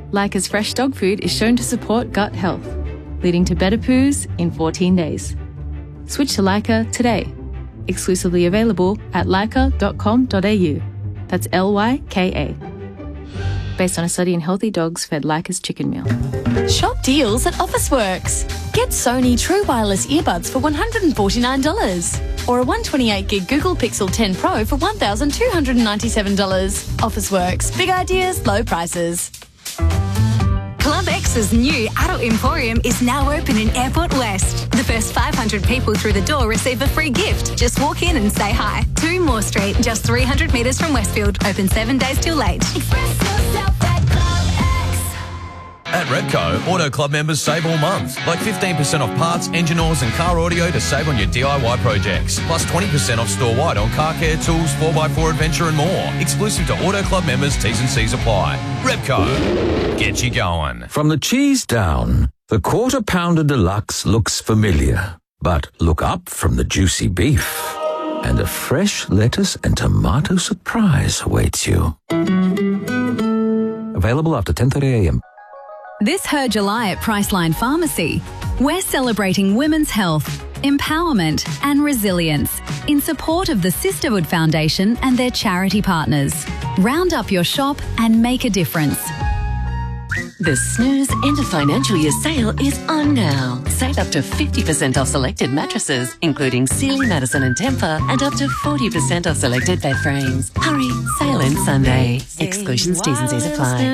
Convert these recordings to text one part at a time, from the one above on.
Leica's fresh dog food is shown to support gut health, leading to better poos in 14 days. Switch to Leica today. Exclusively available at leica.com.au. That's Lyka. Based on a study in healthy dogs fed Leica's chicken meal. Shop deals at Officeworks. Get Sony True Wireless earbuds for $149. Or a 128GB Google Pixel 10 Pro for $1,297. Officeworks. Big ideas, low prices. Club X's new adult emporium is now open in Airport West. The first 500 people through the door receive a free gift. Just walk in and say hi. 2 Moore Street, just 300 metres from Westfield. Open 7 days till late. Express yourself at Club X. At Repco, Auto Club members save all month. Like 15% off parts, engine oils and car audio to save on your DIY projects. Plus 20% off store-wide on car care, tools, 4x4 adventure and more. Exclusive to Auto Club members, T's and C's apply. Repco, get you going. From the cheese down, the Quarter Pounder Deluxe looks familiar. But look up from the juicy beef, and a fresh lettuce and tomato surprise awaits you. Available after 10:30 a.m. This Her July at Priceline Pharmacy, we're celebrating women's health, empowerment and resilience in support of the Sisterhood Foundation and their charity partners. Round up your shop and make a difference. The Snooze End of Financial Year sale is on now. Save up to 50% off selected mattresses, including Sealy, Madison and Tempur, and up to 40% off selected bed frames. Hurry, sale ends Sunday. Exclusions, T's and C's apply.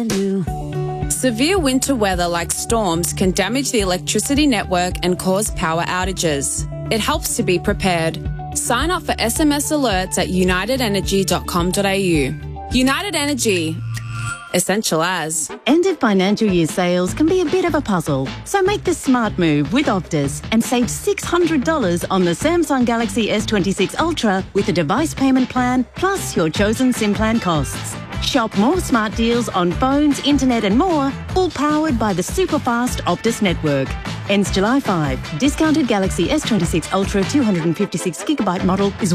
Severe winter weather like storms can damage the electricity network and cause power outages. It helps to be prepared. Sign up for SMS alerts at unitedenergy.com.au. United Energy. Essential as. End of financial year sales can be a bit of a puzzle, so make the smart move with Optus and save $600 on the Samsung Galaxy S26 Ultra with a device payment plan plus your chosen SIM plan costs. Shop more smart deals on phones, internet and more, all powered by the super-fast Optus network. Ends July 5. Discounted Galaxy S26 Ultra 256GB model is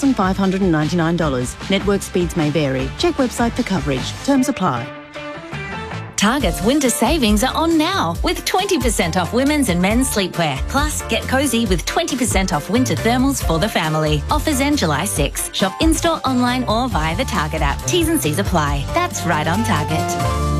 $1,599. Network speeds may vary. Check website for coverage. Terms apply. Target's winter savings are on now with 20% off women's and men's sleepwear. Plus, get cosy with 20% off winter thermals for the family. Offers end July 6. Shop in-store, online or via the Target app. T's and C's apply. That's right on Target.